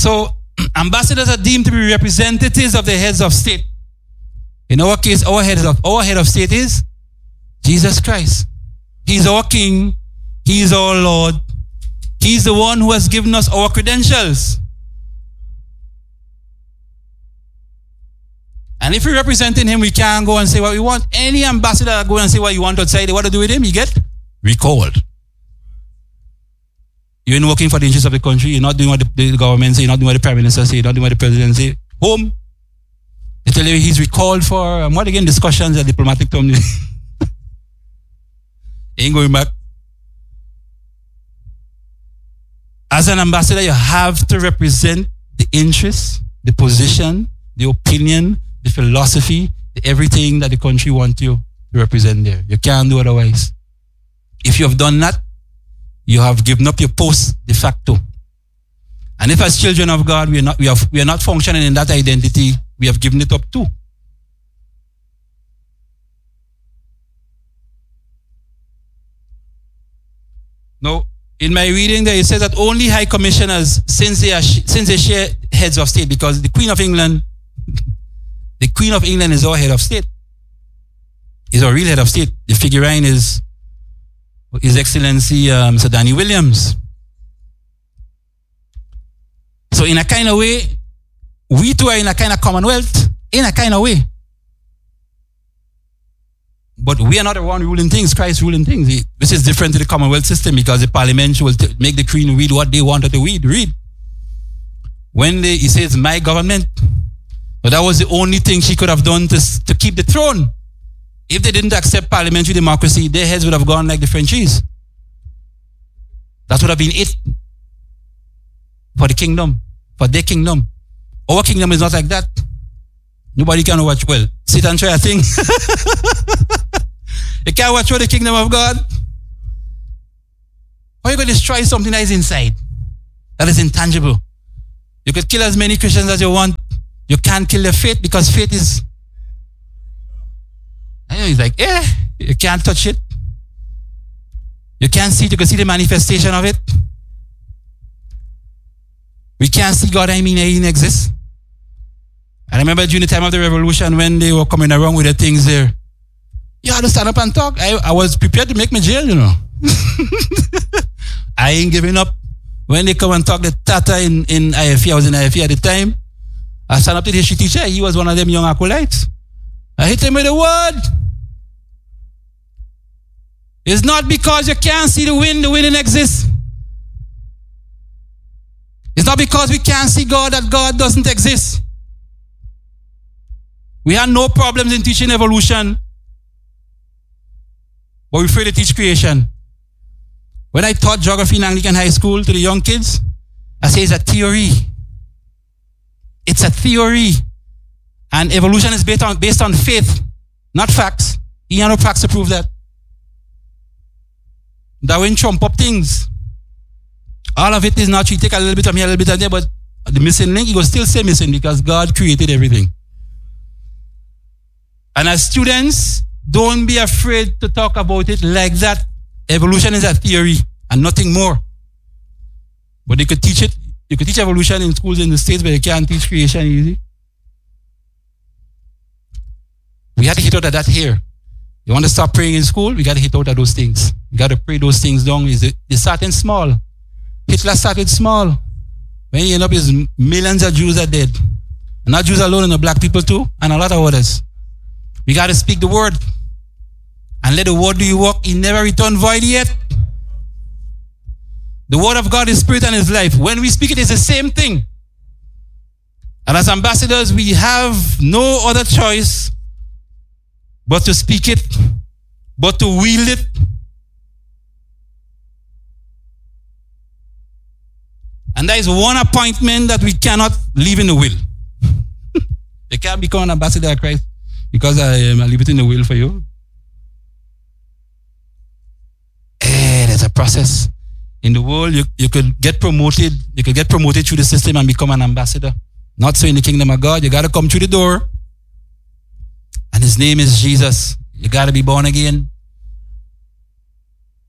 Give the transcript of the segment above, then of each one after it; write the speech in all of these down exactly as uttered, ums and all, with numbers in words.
So ambassadors are deemed to be representatives of the heads of state. In our case, our head of our head of state is Jesus Christ. He's our King. He's our Lord. He's the one who has given us our credentials. And if we're representing him, we can't go and say what we want. Any ambassador go and say what you want outside, what to do with him, you get recalled. You ain't working for the interests of the country. You're not doing what the, the government say. You're not doing what the prime minister say. You're not doing what the president say. Home. They tell you he's recalled for, um, what again, discussions at diplomatic term. Ain't going back. As an ambassador, you have to represent the interests, the position, the opinion, the philosophy, the everything that the country wants you to represent there. You can't do otherwise. If you have done that, you have given up your post de facto. And if as children of God, we are not, we have, we are not functioning in that identity, we have given it up too. Now, in my reading there, it says that only high commissioners, since they are, since they share heads of state, because the Queen of England, the Queen of England is our head of state. Is our real head of state. The figurine is His Excellency um, Sir Danny Williams. So in a kind of way, we too are in a kind of commonwealth, in a kind of way. But we are not the one ruling things, Christ ruling things. This is different to the commonwealth system because the parliament will t- make the Queen read what they wanted to read. read. When they, he says, my government, but that was the only thing she could have done to, to keep the throne. If they didn't accept parliamentary democracy, their heads would have gone like the Frenchies. That would have been it for the kingdom, for their kingdom. Our kingdom is not like that. Nobody can watch well. Sit and try a thing. You can't watch for the kingdom of God. How are you going to destroy something that is inside? That is intangible. You could kill as many Christians as you want. You can't kill their faith because faith is... I know, he's like, eh, you can't touch it. You can't see it. You can see the manifestation of it. We can't see God, I mean, he didn't exist. I remember during the time of the revolution when they were coming around with the things there. You had to stand up and talk. I, I was prepared to make my jail, you know. I ain't giving up. When they come and talk the Tata in, in I F E, I was in I F E at the time. I stand up to the history teacher. He was one of them young acolytes. I hit him with a word. It's not because you can't see the wind, the wind didn't exist. It's not because we can't see God that God doesn't exist. We had no problems in teaching evolution, but we afraid to teach creation. When I taught geography in Anglican High School to the young kids, I say it's a theory. It's a theory. And evolution is based on, based on faith, not facts. You have no facts to prove that. Darwin trump up things. All of it is not, you take a little bit of here, a little bit of there, but the missing link, you will still say missing because God created everything. And as students, don't be afraid to talk about it like that. Evolution is a theory and nothing more. But they could teach it. You could teach evolution in schools in the States, but you can't teach creation easy. We had to hit out at that here. You want to stop praying in school? We got to hit out at those things. We got to pray those things down. They started small. Hitler started small. When he ended up, is millions of Jews are dead. And not Jews alone, and the black people too, and a lot of others. We got to speak the word. And let the word do you work. He never returned void yet. The word of God is spirit and is life. When we speak it, it's the same thing. And as ambassadors, we have no other choice but to speak it, but to wield it. And there is one appointment that we cannot leave in the will. You can't become an ambassador of Christ because I, um, I leave it in the will for you. Eh, there's a process. In the world, you, you could get promoted. You could get promoted through the system and become an ambassador. Not so in the kingdom of God. You got to come through the door. And his name is Jesus. You got to be born again.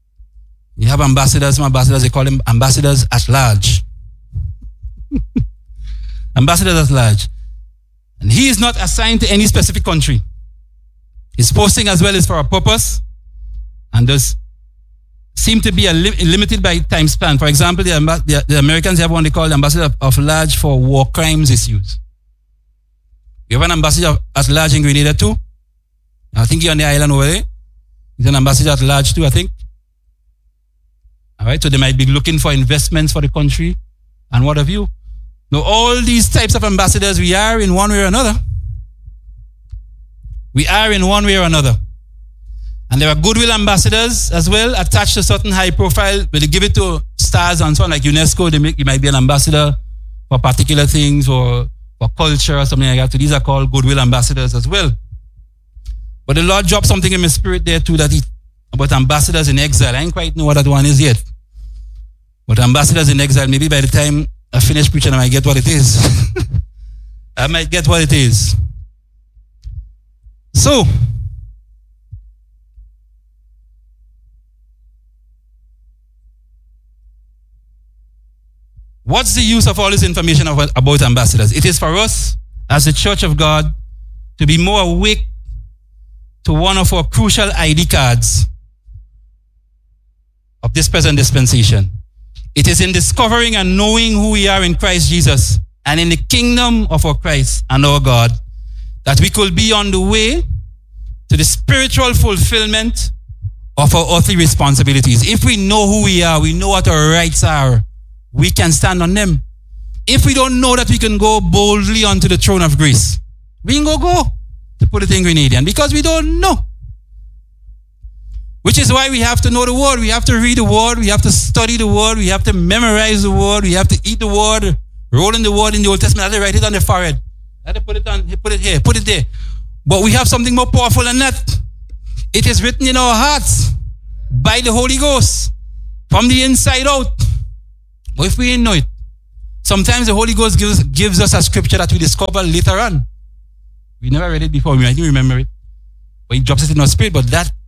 You have ambassadors. Some ambassadors, they call them ambassadors at large. ambassadors at large. And he is not assigned to any specific country. His posting as well is for a purpose and does seem to be a li- limited by time span. For example, the, amb- the, the Americans have one they call the ambassador of, of large for war crimes issues. We have an ambassador at large in Grenada too. I think he's on the island over there. He's an ambassador at large too, I think. All right, so they might be looking for investments for the country and what have you. Now, all these types of ambassadors, we are in one way or another. We are in one way or another. And there are goodwill ambassadors as well, attached to certain high profile, but they give it to stars and so on, like UNESCO, they make, you might be an ambassador for particular things or for culture or something like that. So these are called goodwill ambassadors as well. But the Lord dropped something in my spirit there too, that he, about ambassadors in exile. I ain't quite know what that one is yet. But ambassadors in exile, maybe by the time I finish preaching, I might get what it is. I might get what it is. So, what's the use of all this information about, about ambassadors? It is for us, as the Church of God, to be more awake to one of our crucial I D cards of this present dispensation. It is in discovering and knowing who we are in Christ Jesus and in the kingdom of our Christ and our God that we could be on the way to the spiritual fulfillment of our earthly responsibilities. If we know who we are, we know what our rights are, we can stand on them. If we don't know that we can go boldly onto the throne of grace, we can go go, to put it in Grenadian, because we don't know. Which is why we have to know the word. We have to read the word. We have to study the word. We have to memorize the word. We have to eat the word, roll in the word in the Old Testament. I have to write it on the forehead. I have to put it on, put it here, put it there. But we have something more powerful than that. It is written in our hearts by the Holy Ghost from the inside out. But if we didn't know it, sometimes the Holy Ghost gives, gives us a scripture that we discover later on. We never read it before. We might remember it. But he drops it in our spirit. But that